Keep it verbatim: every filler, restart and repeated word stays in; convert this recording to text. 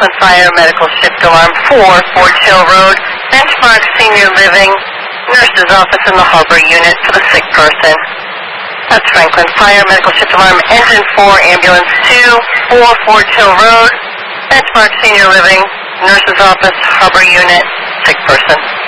Franklin Fire Medical Shift Alarm four, Forge Hill Road, Benchmark Senior Living, Nurse's Office in the Harbor Unit for the sick person. That's Franklin Fire Medical Shift Alarm Engine four, Ambulance two, four, Forge Hill Road, Benchmark Senior Living, Nurse's Office, Harbor Unit, sick person.